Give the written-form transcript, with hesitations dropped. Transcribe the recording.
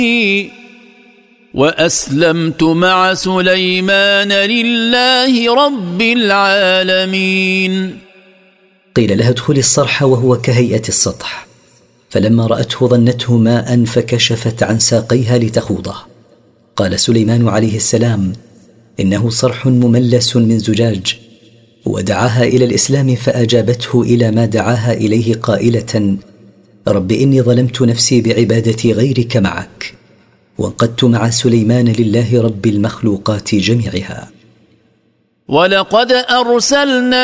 وأسلمت مع سليمان لله رب العالمين. قيل لها ادخلي الصرح وهو كهيئة السطح، فلما رأته ظنته ماء فكشفت عن ساقيها لتخوضه. قال سليمان عليه السلام: إنه صرح مملس من زجاج، ودعاها إلى الإسلام فأجابته إلى ما دعاها إليه قائلة: رب إني ظلمت نفسي بعبادة غيرك معك، وانقدت مع سليمان لله رب المخلوقات جميعها. ولقد أرسلنا